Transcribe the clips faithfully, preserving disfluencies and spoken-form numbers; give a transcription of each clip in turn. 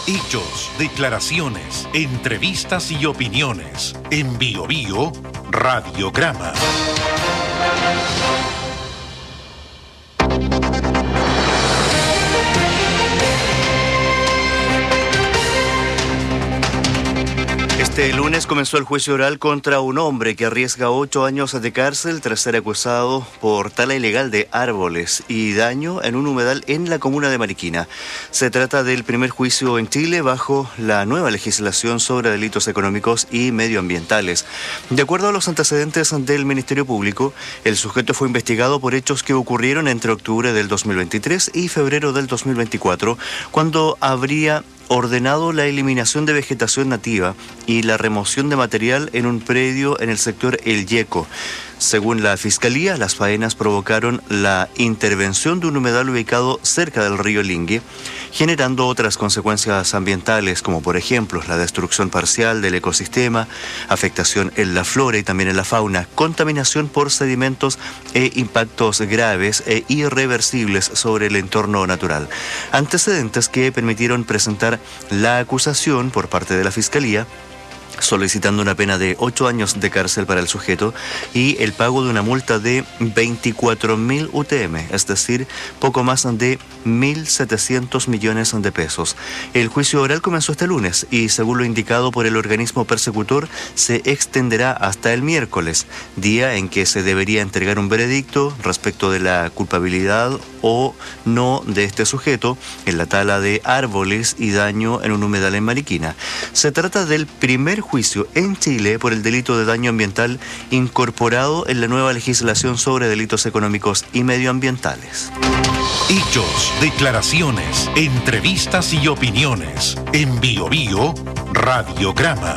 Hechos, declaraciones, entrevistas y opiniones. En Bio Bio, Radiograma. Este lunes comenzó el juicio oral contra un hombre que arriesga ocho años de cárcel tras ser acusado por tala ilegal de árboles y daño en un humedal en la comuna de Mariquina. Se trata del primer juicio en Chile bajo la nueva legislación sobre delitos económicos y medioambientales. De acuerdo a los antecedentes del Ministerio Público, el sujeto fue investigado por hechos que ocurrieron entre octubre del dos mil veintitrés y febrero del dos mil veinticuatro, cuando habría ordenado la eliminación de vegetación nativa y la remoción de material en un predio en el sector El Yeco. Según la Fiscalía, las faenas provocaron la intervención de un humedal ubicado cerca del río Lingue, generando otras consecuencias ambientales, como por ejemplo la destrucción parcial del ecosistema, afectación en la flora y también en la fauna, contaminación por sedimentos e impactos graves e irreversibles sobre el entorno natural. Antecedentes que permitieron presentar la acusación por parte de la Fiscalía, solicitando una pena de ocho años de cárcel para el sujeto y el pago de una multa de veinticuatro mil U T M, es decir, poco más de mil setecientos millones de pesos. El juicio oral comenzó este lunes y, según lo indicado por el organismo persecutor, se extenderá hasta el miércoles, día en que se debería entregar un veredicto respecto de la culpabilidad o no de este sujeto en la tala de árboles y daño en un humedal en Mariquina. Se trata del primer juicio en Chile por el delito de daño ambiental incorporado en la nueva legislación sobre delitos económicos y medioambientales. Hechos, declaraciones, entrevistas y opiniones. En Bio Bio, Radiograma.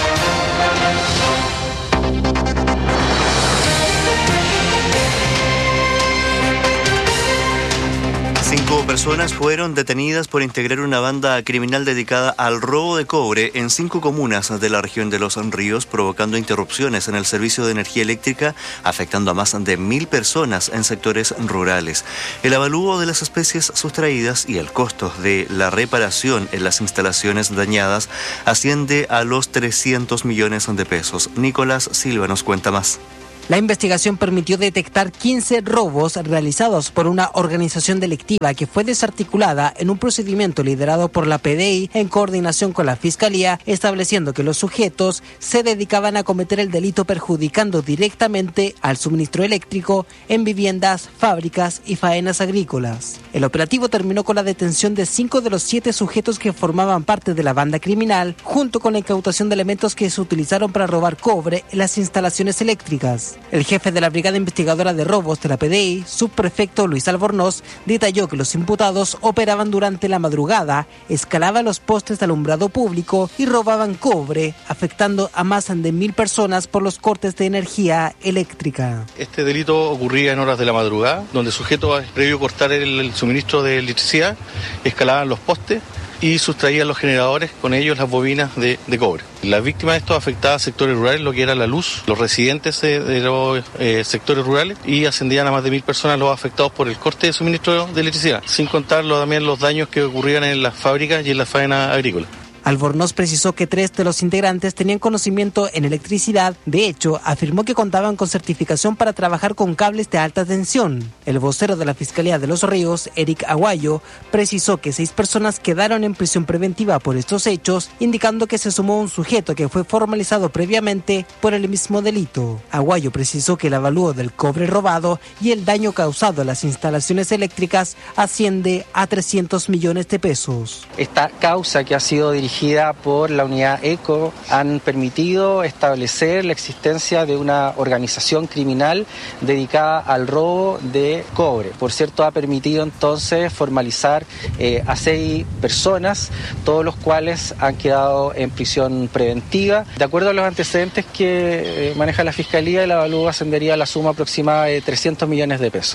Cinco personas fueron detenidas por integrar una banda criminal dedicada al robo de cobre en cinco comunas de la región de Los Ríos, provocando interrupciones en el servicio de energía eléctrica, afectando a más de mil personas en sectores rurales. El avalúo de las especies sustraídas y el costo de la reparación en las instalaciones dañadas asciende a los trescientos millones de pesos. Nicolás Silva nos cuenta más. La investigación permitió detectar quince robos realizados por una organización delictiva que fue desarticulada en un procedimiento liderado por la P D I en coordinación con la Fiscalía, estableciendo que los sujetos se dedicaban a cometer el delito perjudicando directamente al suministro eléctrico en viviendas, fábricas y faenas agrícolas. El operativo terminó con la detención de cinco de los siete sujetos que formaban parte de la banda criminal, junto con la incautación de elementos que se utilizaron para robar cobre en las instalaciones eléctricas. El jefe de la Brigada Investigadora de Robos de la P D I, subprefecto Luis Albornoz, detalló que los imputados operaban durante la madrugada, escalaban los postes de alumbrado público y robaban cobre, afectando a más de mil personas por los cortes de energía eléctrica. Este delito ocurría en horas de la madrugada, donde sujetos, previo a cortar el, el suministro de electricidad, escalaban los postes y sustraían los generadores, con ellos las bobinas de, de cobre. Las víctimas de esto afectaban a sectores rurales, lo que era la luz, los residentes de, de los eh, sectores rurales, y ascendían a más de mil personas los afectados por el corte de suministro de electricidad, sin contar también los daños que ocurrían en las fábricas y en las faenas agrícolas. Albornoz precisó que tres de los integrantes tenían conocimiento en electricidad. De hecho, afirmó que contaban con certificación para trabajar con cables de alta tensión. El vocero de la Fiscalía de Los Ríos, Eric Aguayo, precisó que seis personas quedaron en prisión preventiva por estos hechos, indicando que se sumó un sujeto que fue formalizado previamente por el mismo delito. Aguayo precisó que el avalúo del cobre robado y el daño causado a las instalaciones eléctricas asciende a trescientos millones de pesos. Esta causa, que ha sido dirigida por la unidad ECO, han permitido establecer la existencia de una organización criminal dedicada al robo de cobre. Por cierto, ha permitido entonces formalizar eh, a seis personas, todos los cuales han quedado en prisión preventiva. De acuerdo a los antecedentes que eh, maneja la Fiscalía, el avalúo ascendería a la suma aproximada de trescientos millones de pesos.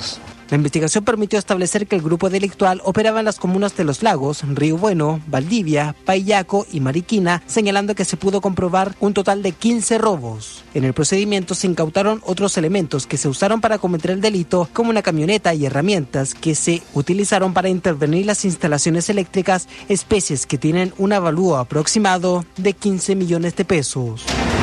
La investigación permitió establecer que el grupo delictual operaba en las comunas de Los Lagos, Río Bueno, Valdivia, Paillaco y Mariquina, señalando que se pudo comprobar un total de quince robos. En el procedimiento se incautaron otros elementos que se usaron para cometer el delito, como una camioneta y herramientas que se utilizaron para intervenir las instalaciones eléctricas, especies que tienen un avalúo aproximado de quince millones de pesos.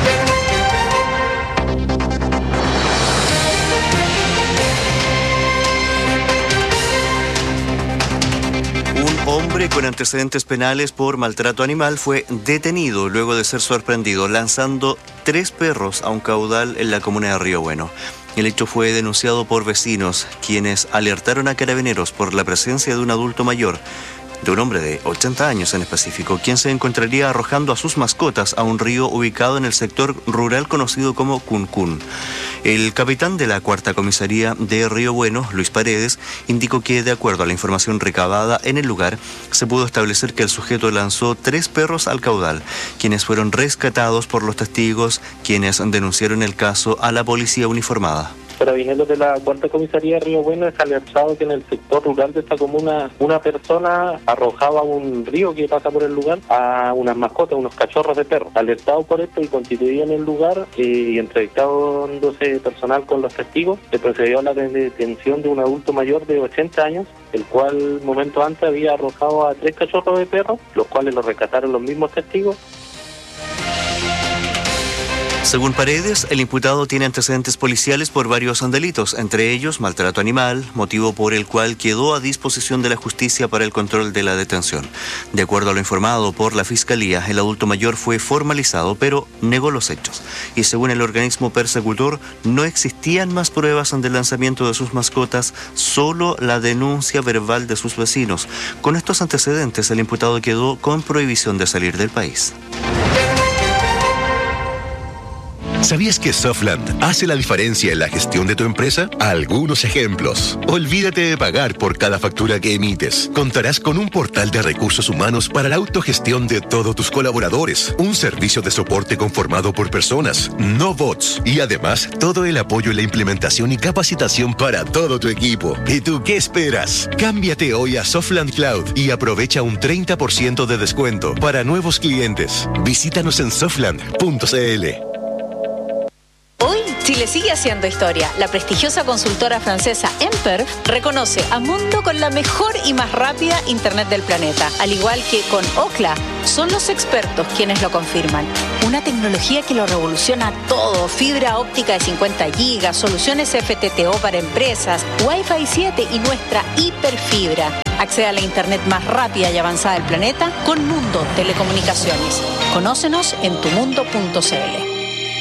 Hombre con antecedentes penales por maltrato animal fue detenido luego de ser sorprendido lanzando tres perros a un caudal en la comuna de Río Bueno. El hecho fue denunciado por vecinos, quienes alertaron a Carabineros por la presencia de un adulto mayor, de un hombre de ochenta años en específico, quien se encontraría arrojando a sus mascotas a un río ubicado en el sector rural conocido como Cuncún. El capitán de la Cuarta Comisaría de Río Bueno, Luis Paredes, indicó que, de acuerdo a la información recabada en el lugar, se pudo establecer que el sujeto lanzó tres perros al caudal, quienes fueron rescatados por los testigos, quienes denunciaron el caso a la policía uniformada. Carabineros de la Cuarta Comisaría de Río Bueno es alertado que en el sector rural de esta comuna una persona arrojaba a un río que pasa por el lugar a unas mascotas, unos cachorros de perro. Alertado por esto y constituido en el lugar eh, y entrevistándose personal con los testigos, se procedió a la detención de un adulto mayor de ochenta años, el cual momento antes había arrojado a tres cachorros de perro, los cuales los rescataron los mismos testigos. Según Paredes, el imputado tiene antecedentes policiales por varios delitos, entre ellos maltrato animal, motivo por el cual quedó a disposición de la justicia para el control de la detención. De acuerdo a lo informado por la Fiscalía, el adulto mayor fue formalizado, pero negó los hechos. Y según el organismo persecutor, no existían más pruebas del lanzamiento de sus mascotas, solo la denuncia verbal de sus vecinos. Con estos antecedentes, el imputado quedó con prohibición de salir del país. ¿Sabías que Softland hace la diferencia en la gestión de tu empresa? Algunos ejemplos. Olvídate de pagar por cada factura que emites. Contarás con un portal de recursos humanos para la autogestión de todos tus colaboradores. Un servicio de soporte conformado por personas, no bots. Y además, todo el apoyo en la implementación y capacitación para todo tu equipo. ¿Y tú qué esperas? Cámbiate hoy a Softland Cloud y aprovecha un treinta por ciento de descuento para nuevos clientes. Visítanos en softland punto c l. Hoy, Chile sigue haciendo historia. La prestigiosa consultora francesa Emper reconoce a Mundo con la mejor y más rápida Internet del planeta. Al igual que con Ookla, son los expertos quienes lo confirman. Una tecnología que lo revoluciona todo. Fibra óptica de cincuenta gigas, soluciones F T T O para empresas, Wi-Fi siete y nuestra hiperfibra. Accede a la Internet más rápida y avanzada del planeta con Mundo Telecomunicaciones. Conócenos en tu mundo punto c l.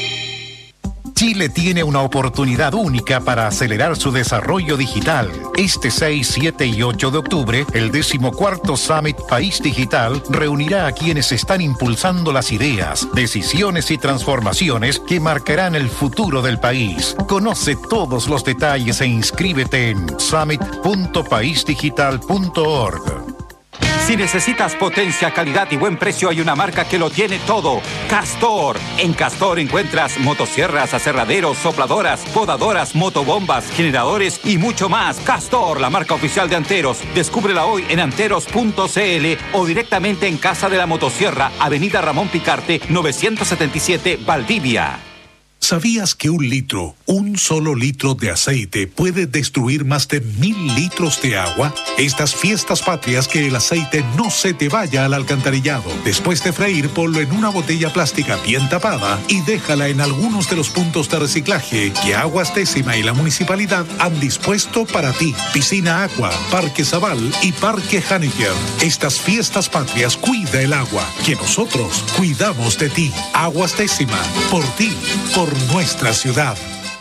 Chile tiene una oportunidad única para acelerar su desarrollo digital. Este seis, siete y ocho de octubre, el decimocuarto Summit País Digital reunirá a quienes están impulsando las ideas, decisiones y transformaciones que marcarán el futuro del país. Conoce todos los detalles e inscríbete en summit punto país digital punto org. Si necesitas potencia, calidad y buen precio, hay una marca que lo tiene todo. Castor. En Castor encuentras motosierras, aserraderos, sopladoras, podadoras, motobombas, generadores y mucho más. Castor, la marca oficial de Anteros. Descúbrela hoy en anteros punto c l o directamente en Casa de la Motosierra, Avenida Ramón Picarte, novecientos setenta y siete, Valdivia. ¿Sabías que un litro, un solo litro de aceite puede destruir más de mil litros de agua? Estas fiestas patrias, que el aceite no se te vaya al alcantarillado. Después de freír, ponlo en una botella plástica bien tapada y déjala en algunos de los puntos de reciclaje que Aguas Décima y la municipalidad han dispuesto para ti. Piscina Aqua, Parque Zabal y Parque Haneker. Estas fiestas patrias, cuida el agua, que nosotros cuidamos de ti. Aguas Décima, por ti, por nuestra ciudad.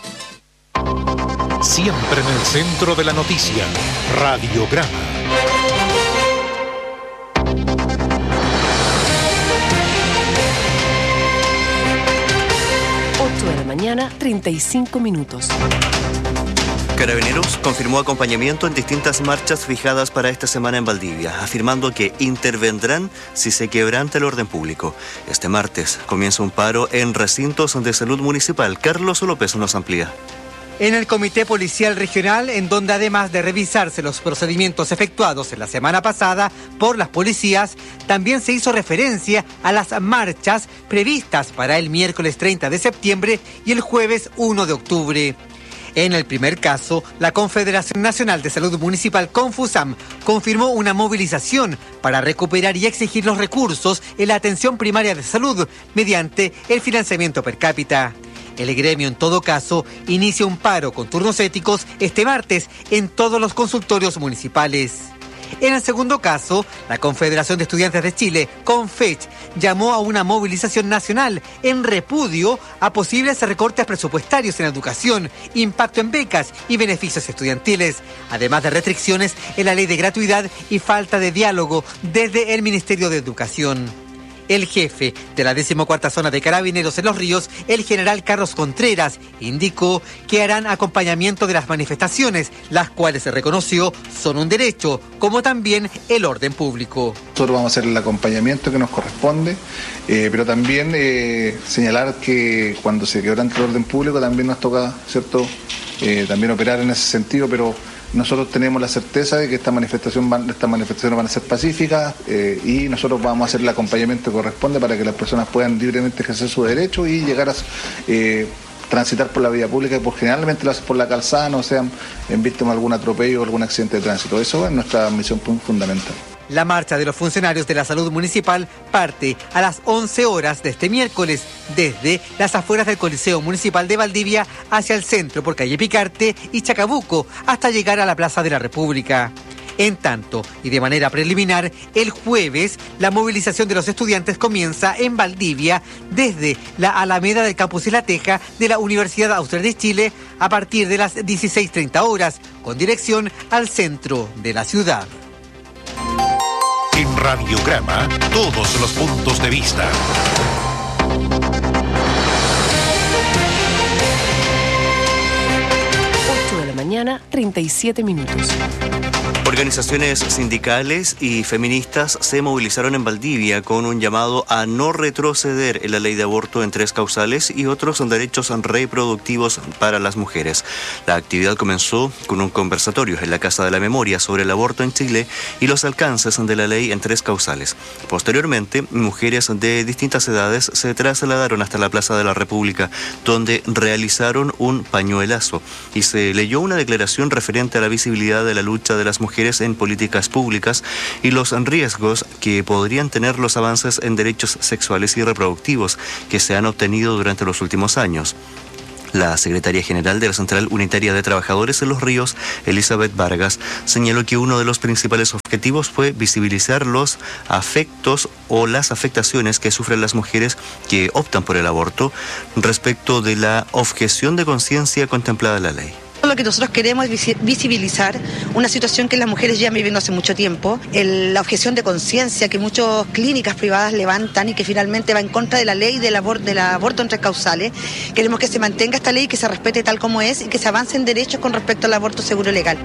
Siempre en el centro de la noticia, Radiograma. ocho de la mañana, treinta y cinco minutos. Carabineros confirmó acompañamiento en distintas marchas fijadas para esta semana en Valdivia, afirmando que intervendrán si se quebranta el orden público. Este martes comienza un paro en recintos de salud municipal. Carlos López nos amplía. En el Comité Policial Regional, en donde además de revisarse los procedimientos efectuados en la semana pasada por las policías, también se hizo referencia a las marchas previstas para el miércoles treinta de septiembre y el jueves uno de octubre. En el primer caso, la Confederación Nacional de Salud Municipal, Confusam, confirmó una movilización para recuperar y exigir los recursos en la atención primaria de salud mediante el financiamiento per cápita. El gremio, en todo caso, inicia un paro con turnos éticos este martes en todos los consultorios municipales. En el segundo caso, la Confederación de Estudiantes de Chile, CONFECH, llamó a una movilización nacional en repudio a posibles recortes presupuestarios en educación, impacto en becas y beneficios estudiantiles, además de restricciones en la ley de gratuidad y falta de diálogo desde el Ministerio de Educación. El jefe de la decimocuarta Zona de Carabineros en Los Ríos, el general Carlos Contreras, indicó que harán acompañamiento de las manifestaciones, las cuales se reconoció son un derecho, como también el orden público. Nosotros vamos a hacer el acompañamiento que nos corresponde, eh, pero también eh, señalar que cuando se quebrante el orden público también nos toca, ¿cierto?, eh, también operar en ese sentido, pero nosotros tenemos la certeza de que esta manifestación van, estas manifestaciones van a ser pacíficas eh, y nosotros vamos a hacer el acompañamiento que corresponde para que las personas puedan libremente ejercer su derecho y llegar a eh, transitar por la vía pública, y por generalmente lo hacen por la calzada, no sean en víctimas de algún atropello o algún accidente de tránsito. Eso es nuestra misión fundamental. La marcha de los funcionarios de la salud municipal parte a las once horas de este miércoles desde las afueras del Coliseo Municipal de Valdivia hacia el centro por calle Picarte y Chacabuco hasta llegar a la Plaza de la República. En tanto, y de manera preliminar, el jueves la movilización de los estudiantes comienza en Valdivia desde la Alameda del Campus La Teja de la Universidad Austral de Chile a partir de las dieciséis treinta horas, con dirección al centro de la ciudad. En Radiograma, todos los puntos de vista. ocho de la mañana, treinta y siete minutos. Organizaciones sindicales y feministas se movilizaron en Valdivia con un llamado a no retroceder en la ley de aborto en tres causales y otros derechos reproductivos para las mujeres. La actividad comenzó con un conversatorio en la Casa de la Memoria sobre el aborto en Chile y los alcances de la ley en tres causales. Posteriormente, mujeres de distintas edades se trasladaron hasta la Plaza de la República, donde realizaron un pañuelazo y se leyó una declaración referente a la visibilidad de la lucha de las mujeres en políticas públicas y los riesgos que podrían tener los avances en derechos sexuales y reproductivos que se han obtenido durante los últimos años. La secretaria general de la Central Unitaria de Trabajadores en Los Ríos, Elizabeth Vargas, señaló que uno de los principales objetivos fue visibilizar los afectos o las afectaciones que sufren las mujeres que optan por el aborto respecto de la objeción de conciencia contemplada en la ley. Lo que nosotros queremos es visibilizar una situación que las mujeres llevan viviendo hace mucho tiempo, el, la objeción de conciencia que muchas clínicas privadas levantan y que finalmente va en contra de la ley del, abor, del aborto en tres causales. Queremos que se mantenga esta ley, que se respete tal como es y que se avance en derechos con respecto al aborto seguro y legal.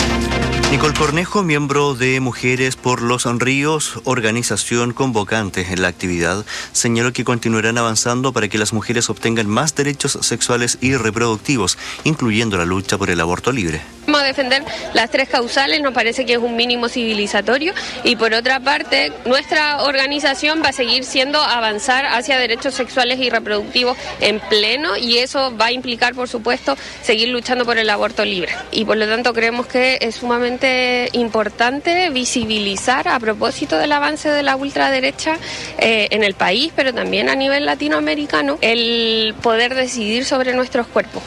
Nicole Cornejo, miembro de Mujeres por los Ríos, organización convocante en la actividad, señaló que continuarán avanzando para que las mujeres obtengan más derechos sexuales y reproductivos, incluyendo la lucha por el aborto libre. Vamos a defender las tres causales, nos parece que es un mínimo civilizatorio y por otra parte nuestra organización va a seguir siendo avanzar hacia derechos sexuales y reproductivos en pleno y eso va a implicar por supuesto seguir luchando por el aborto libre y por lo tanto creemos que es sumamente importante visibilizar a propósito del avance de la ultraderecha eh, en el país pero también a nivel latinoamericano el poder decidir sobre nuestros cuerpos.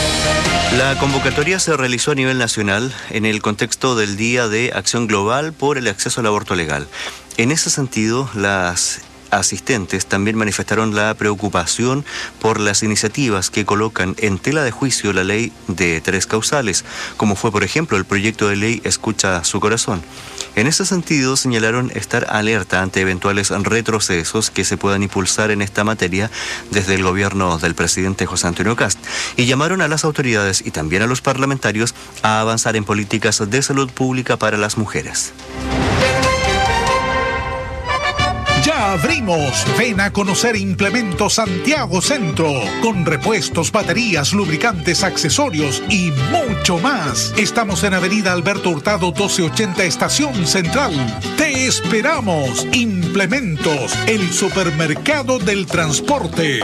La convocatoria se realizó a nivel nacional en el contexto del Día de Acción Global por el Acceso al Aborto Legal. En ese sentido, las asistentes también manifestaron la preocupación por las iniciativas que colocan en tela de juicio la ley de tres causales, como fue por ejemplo el proyecto de ley Escucha su Corazón. En ese sentido señalaron estar alerta ante eventuales retrocesos que se puedan impulsar en esta materia desde el gobierno del presidente José Antonio Kast y llamaron a las autoridades y también a los parlamentarios a avanzar en políticas de salud pública para las mujeres. Ya abrimos. Ven a conocer Implementos Santiago Centro, con repuestos, baterías, lubricantes, accesorios y mucho más. Estamos en Avenida Alberto Hurtado doce ochenta, Estación Central. Te esperamos. Implementos, el supermercado del transporte.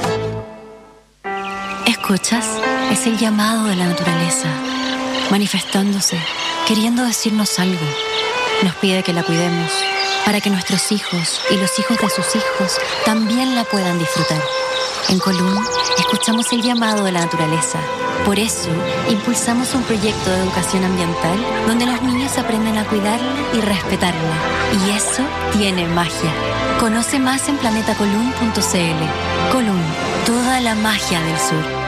¿Escuchas? Es el llamado de la naturaleza, manifestándose, queriendo decirnos algo. Nos pide que la cuidemos, para que nuestros hijos y los hijos de sus hijos también la puedan disfrutar. En Colum, escuchamos el llamado de la naturaleza. Por eso, impulsamos un proyecto de educación ambiental donde los niños aprenden a cuidarla y respetarla. Y eso tiene magia. Conoce más en planeta colum punto c l. Colum, toda la magia del sur.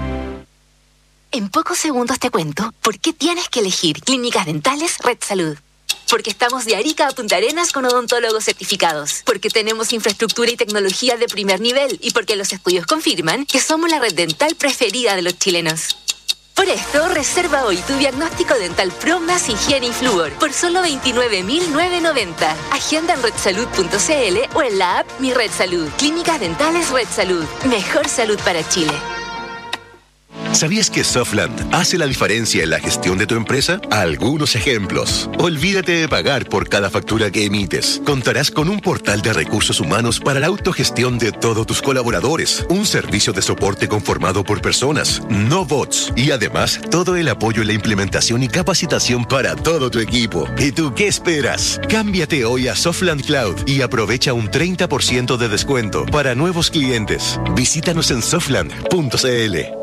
En pocos segundos te cuento por qué tienes que elegir Clínicas Dentales Red Salud. Porque estamos de Arica a Punta Arenas con odontólogos certificados. Porque tenemos infraestructura y tecnología de primer nivel. Y porque los estudios confirman que somos la red dental preferida de los chilenos. Por esto, reserva hoy tu diagnóstico dental Pro más higiene y flúor por solo veintinueve mil novecientos noventa. Agenda en red salud punto c l o en la app Mi Red Salud. Clínicas Dentales Red Salud. Mejor salud para Chile. ¿Sabías que Softland hace la diferencia en la gestión de tu empresa? Algunos ejemplos. Olvídate de pagar por cada factura que emites. Contarás con un portal de recursos humanos para la autogestión de todos tus colaboradores. Un servicio de soporte conformado por personas, no bots. Y además, todo el apoyo en la implementación y capacitación para todo tu equipo. ¿Y tú qué esperas? Cámbiate hoy a Softland Cloud y aprovecha un treinta por ciento de descuento para nuevos clientes. Visítanos en softland punto c l.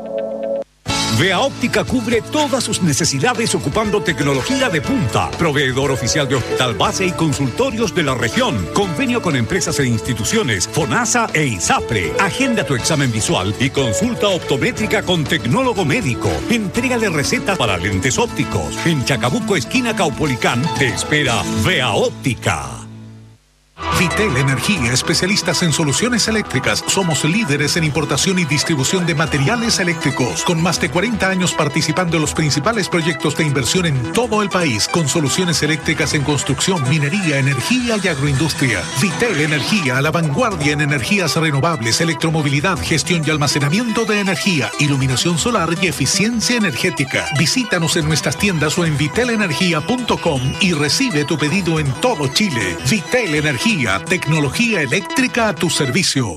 Vea Óptica cubre todas sus necesidades ocupando tecnología de punta. Proveedor oficial de hospital base y consultorios de la región. Convenio con empresas e instituciones, FONASA e ISAPRE. Agenda tu examen visual y consulta optométrica con tecnólogo médico. Entrega de recetas para lentes ópticos. En Chacabuco, esquina Caupolicán, te espera Vea Óptica. Vitel Energía, especialistas en soluciones eléctricas. Somos líderes en importación y distribución de materiales eléctricos, con más de cuarenta años participando en los principales proyectos de inversión en todo el país, con soluciones eléctricas en construcción, minería, energía y agroindustria. Vitel Energía, a la vanguardia en energías renovables, electromovilidad, gestión y almacenamiento de energía, iluminación solar y eficiencia energética. Visítanos en nuestras tiendas o en vitel energía punto com y recibe tu pedido en todo Chile. Vitel Energía, tecnología eléctrica a tu servicio.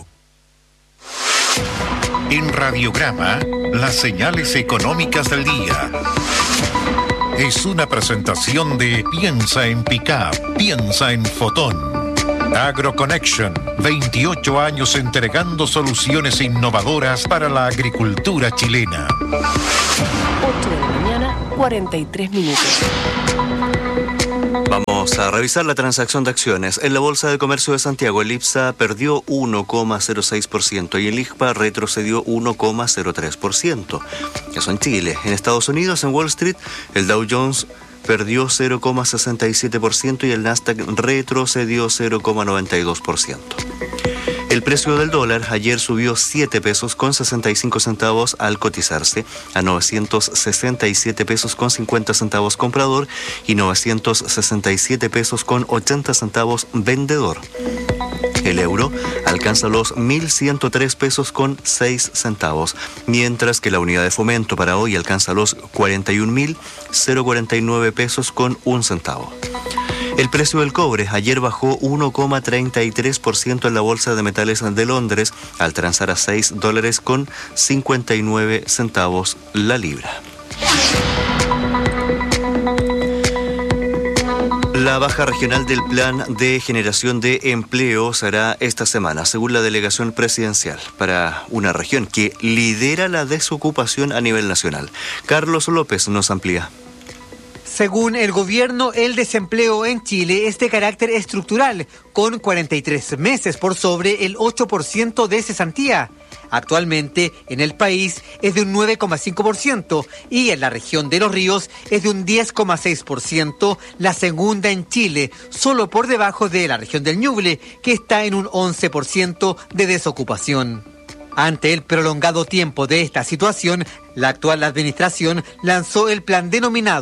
En Radiograma, las señales económicas del día. Es una presentación de Piensa en Pickup, piensa en Fotón. AgroConnection, veintiocho años entregando soluciones innovadoras para la agricultura chilena. ocho de la mañana, cuarenta y tres minutos. Vamos a revisar la transacción de acciones. En la Bolsa de Comercio de Santiago, el IPSA perdió uno coma cero seis por ciento y el I G P A retrocedió uno coma cero tres por ciento. Eso en Chile. En Estados Unidos, en Wall Street, el Dow Jones perdió cero coma sesenta y siete por ciento y el Nasdaq retrocedió cero coma noventa y dos por ciento. El precio del dólar ayer subió siete pesos con sesenta y cinco centavos al cotizarse a novecientos sesenta y siete pesos con cincuenta centavos comprador y novecientos sesenta y siete pesos con ochenta centavos vendedor. El euro alcanza los mil ciento tres pesos con seis centavos, mientras que la unidad de fomento para hoy alcanza los cuarenta y un mil cuarenta y nueve pesos con un centavo. El precio del cobre ayer bajó uno coma treinta y tres por ciento en la Bolsa de Metales de Londres, al transar a seis dólares con cincuenta y nueve centavos la libra. La baja regional del Plan de Generación de Empleo será esta semana, según la delegación presidencial, para una región que lidera la desocupación a nivel nacional. Carlos López nos amplía. Según el gobierno, el desempleo en Chile es de carácter estructural, con cuarenta y tres meses por sobre el ocho por ciento de cesantía. Actualmente, en el país es de un nueve coma cinco por ciento y en la región de Los Ríos es de un diez coma seis por ciento, la segunda en Chile, solo por debajo de la región del Ñuble, que está en un once por ciento de desocupación. Ante el prolongado tiempo de esta situación, la actual administración lanzó el plan denominado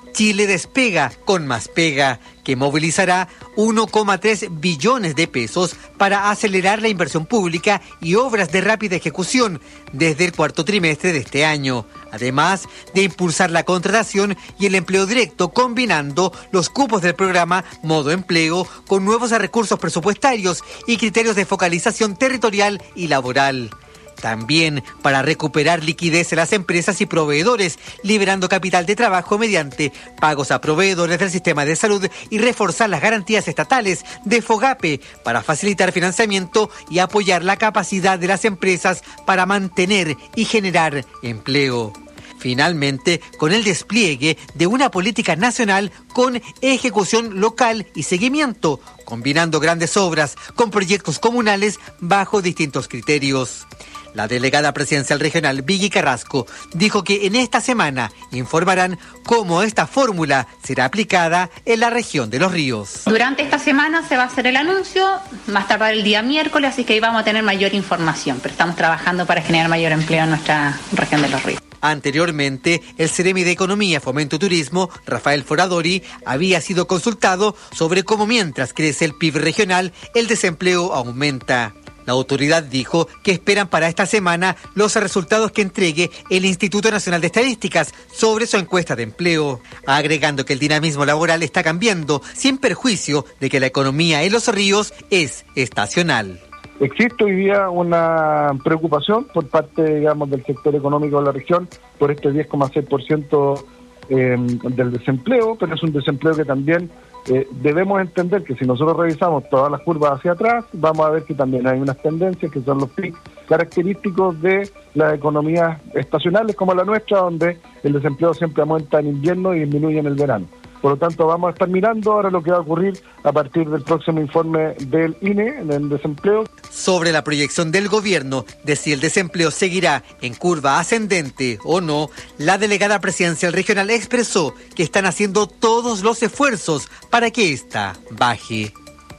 Chile despega con Más Pega, que movilizará uno coma tres billones de pesos para acelerar la inversión pública y obras de rápida ejecución desde el cuarto trimestre de este año, además de impulsar la contratación y el empleo directo, combinando los cupos del programa Modo Empleo con nuevos recursos presupuestarios y criterios de focalización territorial y laboral. También para recuperar liquidez en las empresas y proveedores, liberando capital de trabajo mediante pagos a proveedores del sistema de salud y reforzar las garantías estatales de FOGAPE para facilitar financiamiento y apoyar la capacidad de las empresas para mantener y generar empleo. Finalmente, con el despliegue de una política nacional con ejecución local y seguimiento, combinando grandes obras con proyectos comunales bajo distintos criterios. La delegada presidencial regional Vicky Carrasco dijo que en esta semana informarán cómo esta fórmula será aplicada en la región de Los Ríos. Durante esta semana se va a hacer el anuncio, más tardar el día miércoles, así que ahí vamos a tener mayor información, pero estamos trabajando para generar mayor empleo en nuestra región de Los Ríos. Anteriormente, el Ceremi de Economía, Fomento y Turismo, Rafael Foradori, había sido consultado sobre cómo mientras crece el P I B regional, el desempleo aumenta. La autoridad dijo que esperan para esta semana los resultados que entregue el Instituto Nacional de Estadísticas sobre su encuesta de empleo, agregando que el dinamismo laboral está cambiando sin perjuicio de que la economía en Los Ríos es estacional. Existe hoy día una preocupación por parte, digamos, del sector económico de la región por este diez coma seis por ciento eh, del desempleo, pero es un desempleo que también eh, debemos entender que si nosotros revisamos todas las curvas hacia atrás, vamos a ver que también hay unas tendencias que son los picos característicos de las economías estacionales como la nuestra, donde el desempleo siempre aumenta en invierno y disminuye en el verano. Por lo tanto, vamos a estar mirando ahora lo que va a ocurrir a partir del próximo informe del I N E en el desempleo. Sobre la proyección del gobierno de si el desempleo seguirá en curva ascendente o no, la delegada presidencial regional expresó que están haciendo todos los esfuerzos para que ésta baje.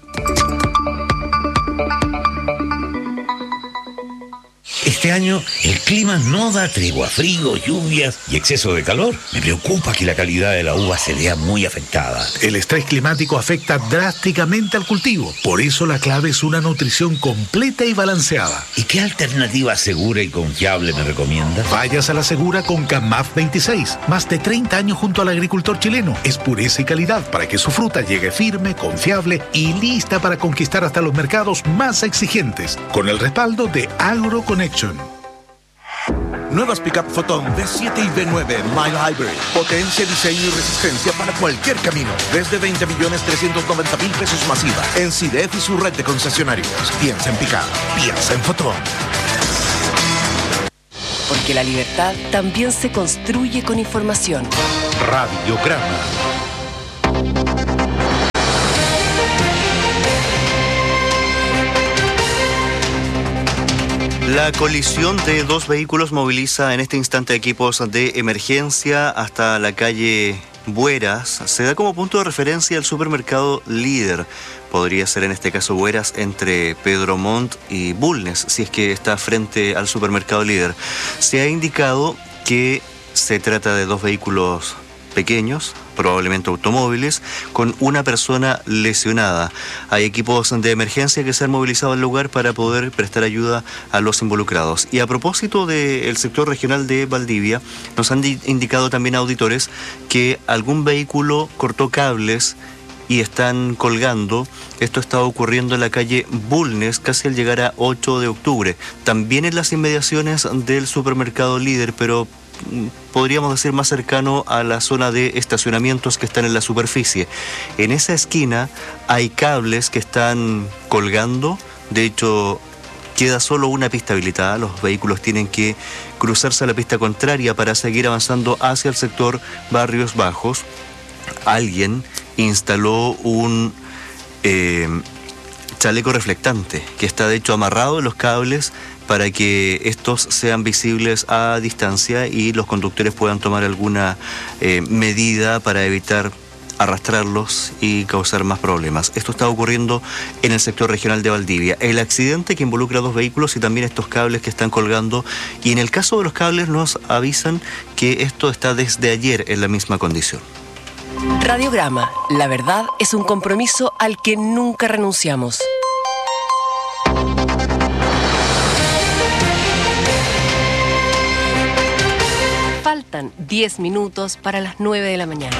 Este año el clima no da tregua, frío, lluvias y exceso de calor. Me preocupa que la calidad de la uva se vea muy afectada. El estrés climático afecta drásticamente al cultivo. Por eso la clave es una nutrición completa y balanceada. ¿Y qué alternativa segura y confiable me recomienda? Vayas a la segura con Camaf veintiséis. Más de treinta años junto al agricultor chileno. Es pureza y calidad para que su fruta llegue firme, confiable y lista para conquistar hasta los mercados más exigentes. Con el respaldo de AgroConnection. Nuevas Pickup Photon V siete y V nueve Mile Hybrid. Potencia, diseño y resistencia para cualquier camino. Desde veinte millones trescientos noventa mil pesos masiva. En C I D E F y su red de concesionarios. Piensa en Pickup. Piensa en Photon. Porque la libertad también se construye con información. Radiograma. La colisión de dos vehículos moviliza en este instante equipos de emergencia hasta la calle Bueras. Se da como punto de referencia el supermercado Líder. Podría ser en este caso Bueras entre Pedro Montt y Bulnes, si es que está frente al supermercado Líder. Se ha indicado que se trata de dos vehículos pequeños, probablemente automóviles, con una persona lesionada. Hay equipos de emergencia que se han movilizado al lugar para poder prestar ayuda a los involucrados. Y a propósito del sector regional de Valdivia, nos han indicado también auditores que algún vehículo cortó cables y están colgando. Esto está ocurriendo en la calle Bulnes, casi al llegar a ocho de octubre. También en las inmediaciones del supermercado Líder, pero podríamos decir más cercano a la zona de estacionamientos que están en la superficie. En esa esquina hay cables que están colgando. De hecho, queda solo una pista habilitada. Los vehículos tienen que cruzarse a la pista contraria para seguir avanzando hacia el sector Barrios Bajos. Alguien instaló un eh, chaleco reflectante que está de hecho amarrado en los cables para que estos sean visibles a distancia y los conductores puedan tomar alguna eh, medida para evitar arrastrarlos y causar más problemas. Esto está ocurriendo en el sector regional de Valdivia. El accidente que involucra a dos vehículos y también estos cables que están colgando, y en el caso de los cables nos avisan que esto está desde ayer en la misma condición. Radiograma, la verdad es un compromiso al que nunca renunciamos. Faltan diez minutos para las nueve de la mañana.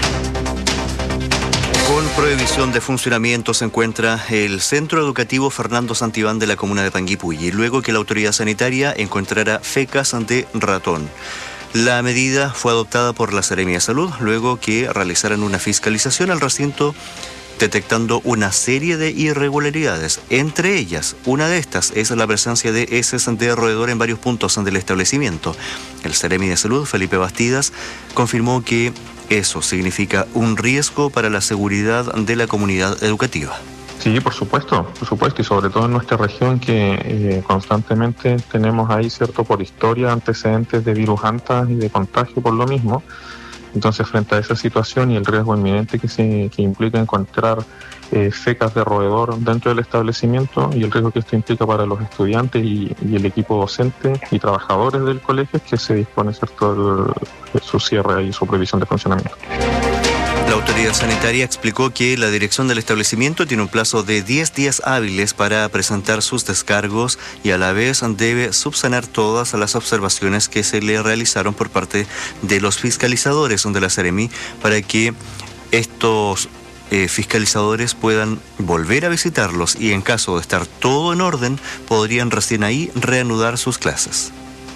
Con prohibición de funcionamiento se encuentra el Centro Educativo Fernando Santibán de la comuna de Panguipulli, luego que la autoridad sanitaria encontrara fecas de ratón. La medida fue adoptada por la Seremia de Salud luego que realizaran una fiscalización al recinto detectando una serie de irregularidades. Entre ellas, una de estas es la presencia de heces de roedor en varios puntos del establecimiento. El Seremi de Salud, Felipe Bastidas, confirmó que eso significa un riesgo para la seguridad de la comunidad educativa. Sí, por supuesto, por supuesto, y sobre todo en nuestra región que eh, constantemente tenemos ahí, cierto, por historia, antecedentes de virus anta y de contagio por lo mismo. Entonces, frente a esa situación y el riesgo inminente que, se, que implica encontrar eh, fecas de roedor dentro del establecimiento y el riesgo que esto implica para los estudiantes y, y el equipo docente y trabajadores del colegio, es que se dispone, cierto, el, su cierre y su prohibición de funcionamiento. La autoridad sanitaria explicó que la dirección del establecimiento tiene un plazo de diez días hábiles para presentar sus descargos y a la vez debe subsanar todas las observaciones que se le realizaron por parte de los fiscalizadores de la Seremi para que estos eh, fiscalizadores puedan volver a visitarlos y en caso de estar todo en orden podrían recién ahí reanudar sus clases.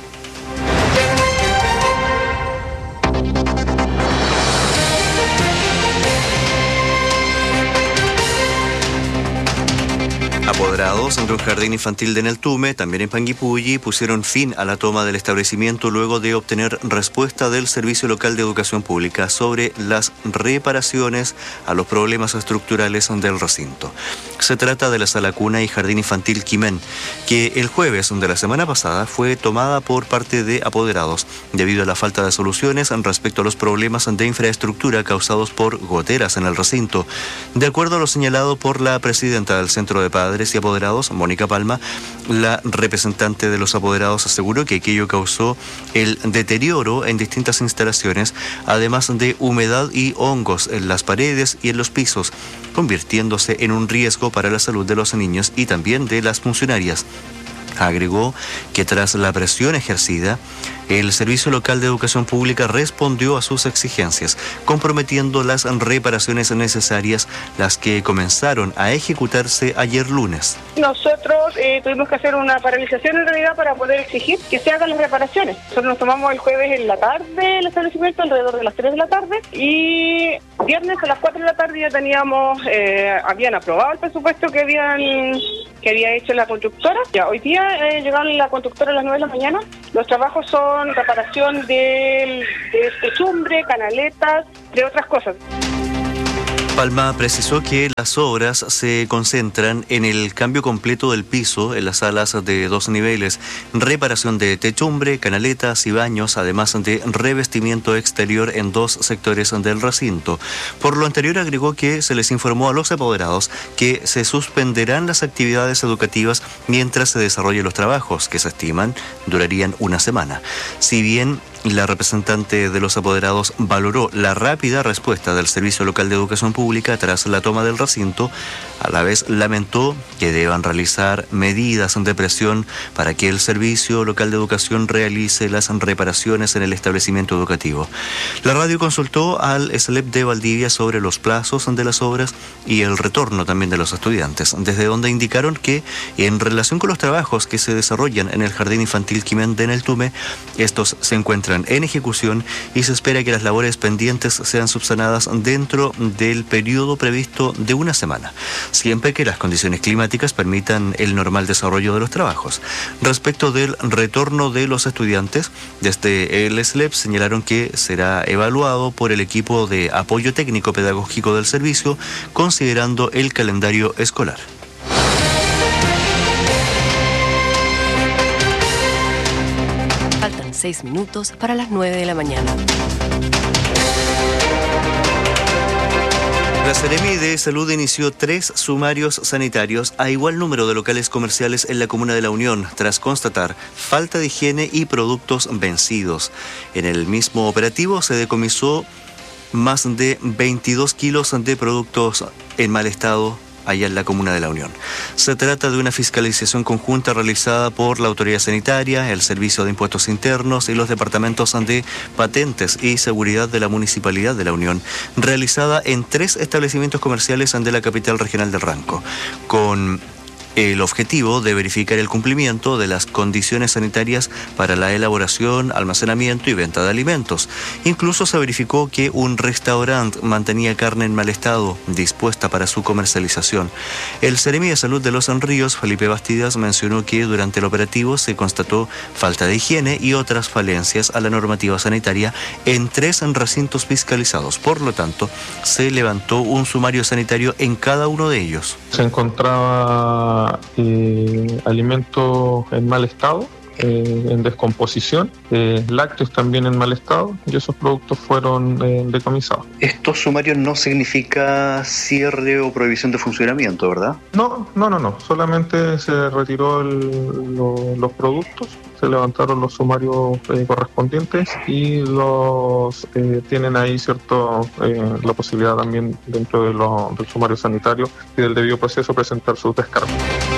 Apoderados de un jardín infantil de Neltume, también en Panguipulli, pusieron fin a la toma del establecimiento luego de obtener respuesta del Servicio Local de Educación Pública sobre las reparaciones a los problemas estructurales del recinto. Se trata de la sala cuna y jardín infantil Quimén, que el jueves de la semana pasada fue tomada por parte de apoderados debido a la falta de soluciones respecto a los problemas de infraestructura causados por goteras en el recinto. De acuerdo a lo señalado por la presidenta del Centro de Padres y Apoderados, Mónica Palma, la representante de los apoderados aseguró que aquello causó el deterioro en distintas instalaciones, además de humedad y hongos en las paredes y en los pisos, convirtiéndose en un riesgo para la salud de los niños y también de las funcionarias. Agregó que tras la presión ejercida, el Servicio Local de Educación Pública respondió a sus exigencias, comprometiendo las reparaciones necesarias, las que comenzaron a ejecutarse ayer lunes. Nosotros eh, tuvimos que hacer una paralización en realidad para poder exigir que se hagan las reparaciones. Nosotros nos tomamos el jueves en la tarde el establecimiento, alrededor de las tres de la tarde, y viernes a las cuatro de la tarde ya teníamos, eh, habían aprobado el presupuesto que habían que había hecho la constructora. Ya, hoy día eh, llegaron la constructora a las nueve de la mañana. Los trabajos son reparación del, de techumbre, canaletas, entre otras cosas. Palma precisó que las obras se concentran en el cambio completo del piso en las salas de dos niveles, reparación de techumbre, canaletas y baños, además de revestimiento exterior en dos sectores del recinto. Por lo anterior agregó que se les informó a los apoderados que se suspenderán las actividades educativas mientras se desarrollen los trabajos, que se estiman durarían una semana. Si bien la representante de los apoderados valoró la rápida respuesta del Servicio Local de Educación Pública tras la toma del recinto, a la vez lamentó que deban realizar medidas de presión para que el Servicio Local de Educación realice las reparaciones en el establecimiento educativo. La radio consultó al S L E P de Valdivia sobre los plazos de las obras y el retorno también de los estudiantes, desde donde indicaron que en relación con los trabajos que se desarrollan en el Jardín Infantil Quimén de Neltume, estos se encuentran en ejecución y se espera que las labores pendientes sean subsanadas dentro del periodo previsto de una semana, siempre que las condiciones climáticas permitan el normal desarrollo de los trabajos. Respecto del retorno de los estudiantes, desde el S L E P señalaron que será evaluado por el equipo de apoyo técnico pedagógico del servicio, considerando el calendario escolar. Seis minutos para las nueve de la mañana. La Seremi de Salud inició tres sumarios sanitarios a igual número de locales comerciales en la comuna de La Unión, tras constatar falta de higiene y productos vencidos. En el mismo operativo se decomisó más de veintidós kilos de productos en mal estado allá en la Comuna de la Unión. Se trata de una fiscalización conjunta realizada por la Autoridad Sanitaria, el Servicio de Impuestos Internos y los departamentos de Patentes y Seguridad de la Municipalidad de la Unión, realizada en tres establecimientos comerciales de la capital regional del Ranco, con el objetivo de verificar el cumplimiento de las condiciones sanitarias para la elaboración, almacenamiento y venta de alimentos. Incluso se verificó que un restaurante mantenía carne en mal estado, dispuesta para su comercialización. El Seremi de Salud de Los Ríos, Felipe Bastidas, mencionó que durante el operativo se constató falta de higiene y otras falencias a la normativa sanitaria en tres recintos fiscalizados. Por lo tanto, se levantó un sumario sanitario en cada uno de ellos. Se encontraba Eh, alimentos en mal estado, eh, en descomposición, eh, lácteos también en mal estado, y esos productos fueron eh, decomisados. Estos sumarios no significa cierre o prohibición de funcionamiento, ¿verdad? No, no, no, no. Solamente se retiró el, lo, los productos, se levantaron los sumarios eh, correspondientes y los eh, tienen ahí cierto eh, la posibilidad también dentro de lo, del sumario sanitario y del debido proceso presentar sus descargos.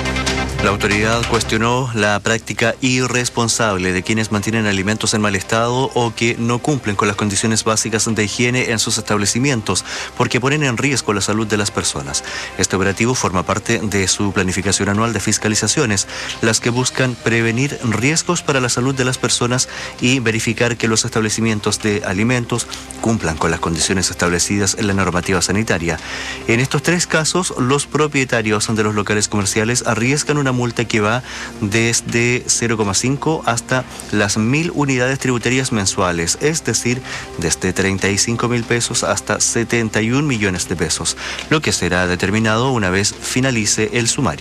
La autoridad cuestionó la práctica irresponsable de quienes mantienen alimentos en mal estado o que no cumplen con las condiciones básicas de higiene en sus establecimientos, porque ponen en riesgo la salud de las personas. Este operativo forma parte de su planificación anual de fiscalizaciones, las que buscan prevenir riesgos para la salud de las personas y verificar que los establecimientos de alimentos cumplan con las condiciones establecidas en la normativa sanitaria. En estos tres casos, los propietarios de los locales comerciales arriesgan una multa que va desde cero coma cinco hasta las mil unidades tributarias mensuales, es decir, desde treinta y cinco mil pesos hasta setenta y un millones de pesos, lo que será determinado una vez finalice el sumario.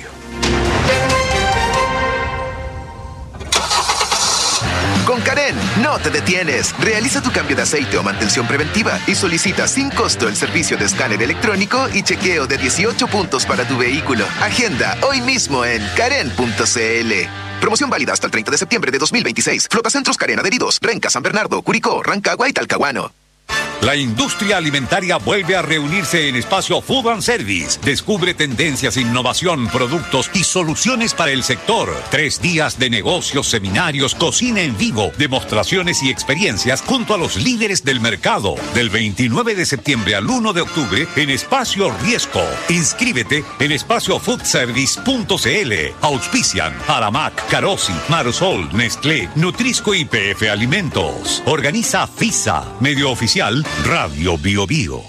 Con Karen, no te detienes. Realiza tu cambio de aceite o mantención preventiva y solicita sin costo el servicio de escáner electrónico y chequeo de dieciocho puntos para tu vehículo. Agenda hoy mismo en karen punto c l. Promoción válida hasta el treinta de septiembre de dos mil veintiséis. Flotacentros Karen adheridos. Renca, San Bernardo, Curicó, Rancagua y Talcahuano. La industria alimentaria vuelve a reunirse en Espacio Food and Service. Descubre tendencias, innovación, productos y soluciones para el sector. Tres días de negocios, seminarios, cocina en vivo, demostraciones y experiencias junto a los líderes del mercado. Del veintinueve de septiembre al uno de octubre en Espacio Riesco. Inscríbete en espacio food service punto c l. Auspician Aramac, Carosi, Marosol, Nestlé, Nutrisco y P F Alimentos. Organiza FISA, medio oficial Radio Bio Bio.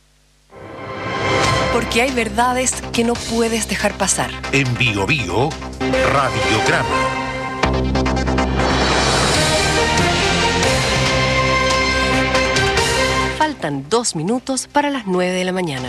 Porque hay verdades que no puedes dejar pasar. En Bio Bio, Radiograma. Faltan dos minutos para las nueve de la mañana.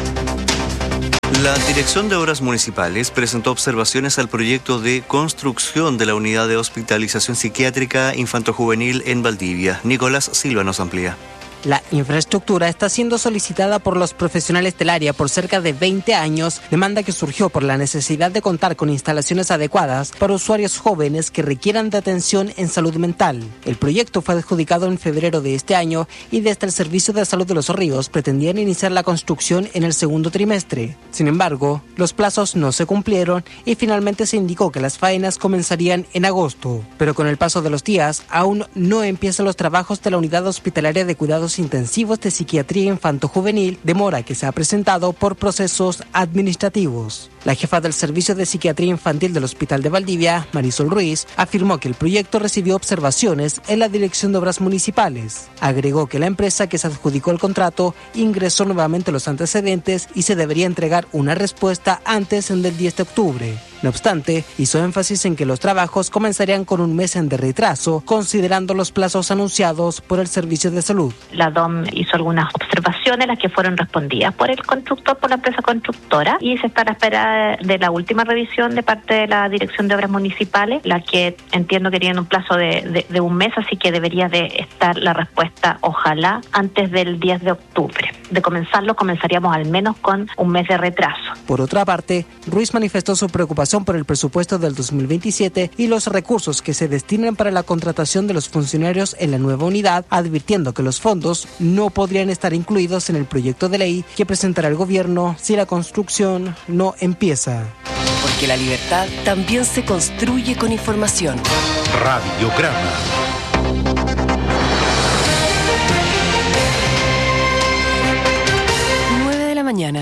La Dirección de Obras Municipales presentó observaciones al proyecto de construcción de la unidad de hospitalización psiquiátrica infantojuvenil en Valdivia. Nicolás Silva nos amplía. La infraestructura está siendo solicitada por los profesionales del área por cerca de veinte años, demanda que surgió por la necesidad de contar con instalaciones adecuadas para usuarios jóvenes que requieran de atención en salud mental. El proyecto fue adjudicado en febrero de este año y desde el Servicio de Salud de Los Ríos pretendían iniciar la construcción en el segundo trimestre. Sin embargo, los plazos no se cumplieron y finalmente se indicó que las faenas comenzarían en agosto. Pero con el paso de los días, aún no empiezan los trabajos de la unidad hospitalaria de cuidados intensivos de psiquiatría infanto-juvenil, demora que se ha presentado por procesos administrativos. La jefa del Servicio de Psiquiatría Infantil del Hospital de Valdivia, Marisol Ruiz, afirmó que el proyecto recibió observaciones en la Dirección de Obras Municipales. Agregó que la empresa que se adjudicó el contrato ingresó nuevamente los antecedentes y se debería entregar una respuesta antes del diez de octubre. No obstante, hizo énfasis en que los trabajos comenzarían con un mes de retraso, considerando los plazos anunciados por el Servicio de Salud. La D O M hizo algunas observaciones observaciones, las que fueron respondidas por el constructor, por la empresa constructora, y se está a la espera de la última revisión de parte de la Dirección de Obras Municipales, la que entiendo que tiene un plazo de, de, de un mes, así que debería de estar la respuesta, ojalá, antes del diez de octubre. De comenzarlo, comenzaríamos al menos con un mes de retraso. Por otra parte, Ruiz manifestó su preocupación por el presupuesto del dos mil veintisiete y los recursos que se destinan para la contratación de los funcionarios en la nueva unidad, advirtiendo que los fondos no podrían estar incluidos en el proyecto de ley que presentará el gobierno si la construcción no empieza. Porque la libertad también se construye con información. Radiograma. nueve de la mañana.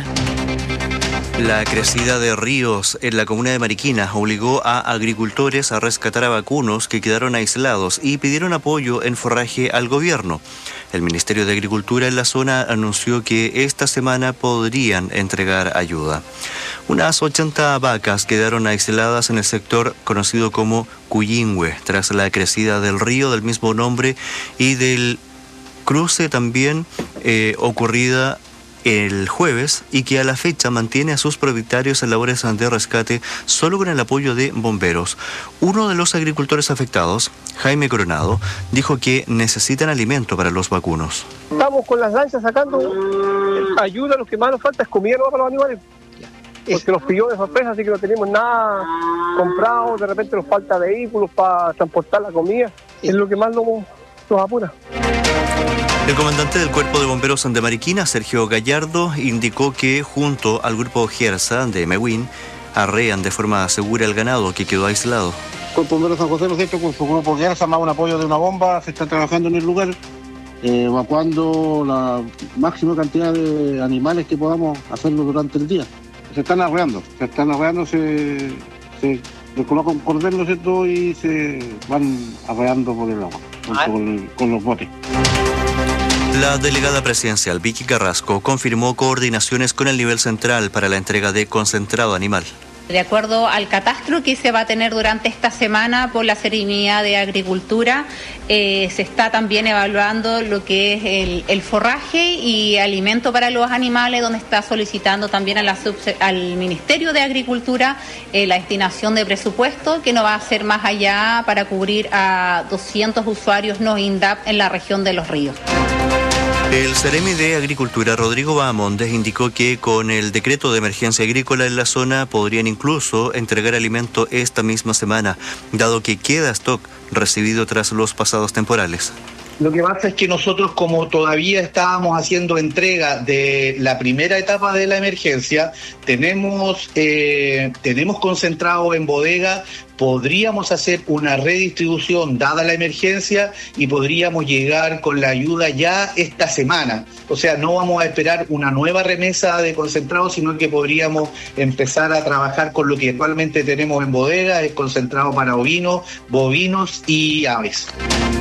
La crecida de ríos en la comuna de Mariquina obligó a agricultores a rescatar a vacunos que quedaron aislados y pidieron apoyo en forraje al gobierno. El Ministerio de Agricultura en la zona anunció que esta semana podrían entregar ayuda. Unas ochenta vacas quedaron aisladas en el sector conocido como Cuyingüe, tras la crecida del río del mismo nombre y del cruce también eh, ocurrida el jueves, y que a la fecha mantiene a sus propietarios en labores de rescate solo con el apoyo de bomberos. Uno de los agricultores afectados, Jaime Coronado, dijo que necesitan alimento para los vacunos. Estamos con las lanchas sacando ayuda, lo que más nos falta es comida para los animales, porque nos pilló de sorpresa, así que no tenemos nada comprado, de repente nos falta vehículos para transportar la comida, es lo que más nos, nos apura. El comandante del Cuerpo de Bomberos de Mariquina, Sergio Gallardo, indicó que junto al grupo Gersa de Mewin arrean de forma segura el ganado que quedó aislado. El Cuerpo de Bomberos San José, ¿no es cierto?, con su grupo Gersa, más un apoyo de una bomba, se está trabajando en el lugar, eh, evacuando la máxima cantidad de animales que podamos hacerlo durante el día. Se están arreando, se están arreando, se, se le coloca un cordel, ¿no es cierto?, y se van arreando por el agua, junto con, con los botes. La delegada presidencial Vicky Carrasco confirmó coordinaciones con el nivel central para la entrega de concentrado animal. De acuerdo al catastro que se va a tener durante esta semana por la Seremía de Agricultura, eh, se está también evaluando lo que es el, el forraje y alimento para los animales, donde está solicitando también a la subse- al Ministerio de Agricultura eh, la destinación de presupuesto, que no va a ser más allá para cubrir a doscientos usuarios no INDAP en la región de Los Ríos. El Seremi de Agricultura, Rodrigo Bahamondes, indicó que con el decreto de emergencia agrícola en la zona podrían incluso entregar alimento esta misma semana, dado que queda stock recibido tras los pasados temporales. Lo que pasa es que nosotros, como todavía estábamos haciendo entrega de la primera etapa de la emergencia, tenemos, eh, tenemos concentrado en bodega, podríamos hacer una redistribución dada la emergencia y podríamos llegar con la ayuda ya esta semana. O sea, no vamos a esperar una nueva remesa de concentrado, sino que podríamos empezar a trabajar con lo que actualmente tenemos en bodega, es concentrado para ovinos, bovinos y aves.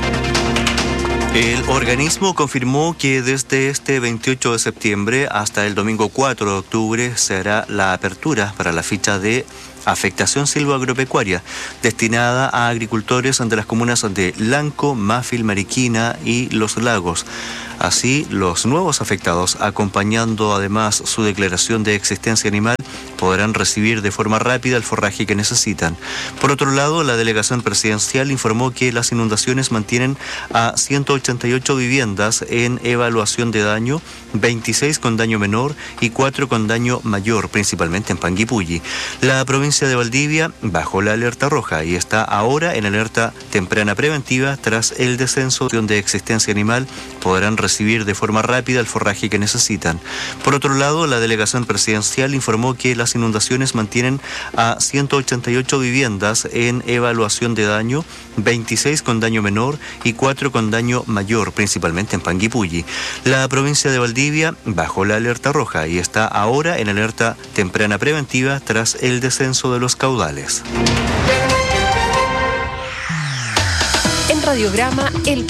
El organismo confirmó que desde este veintiocho de septiembre hasta el domingo cuatro de octubre se hará la apertura para la ficha de afectación silvoagropecuaria destinada a agricultores de las comunas de Lanco, Mafil, Mariquina y Los Lagos. Así, los nuevos afectados, acompañando además su declaración de existencia animal, podrán recibir de forma rápida el forraje que necesitan. Por otro lado, la delegación presidencial informó que las inundaciones mantienen a ciento ochenta y ocho viviendas en evaluación de daño, veintiséis con daño menor y cuatro con daño mayor, principalmente en Panguipulli. La provincia de Valdivia bajó la alerta roja y está ahora en alerta temprana preventiva tras el descenso de existencia animal. Podrán recibir de forma rápida el forraje que necesitan. Por otro lado, la delegación presidencial informó que las inundaciones mantienen a ciento ochenta y ocho viviendas en evaluación de daño, veintiséis con daño menor y cuatro con daño mayor, principalmente en Panguipulli. La provincia de Valdivia bajó la alerta roja y está ahora en alerta temprana preventiva tras el descenso de los caudales. En Radiograma, el